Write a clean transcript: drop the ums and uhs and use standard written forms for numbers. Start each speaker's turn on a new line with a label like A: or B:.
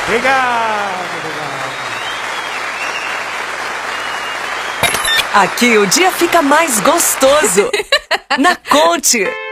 A: Obrigado.
B: Aqui o dia fica mais gostoso. Na Conte.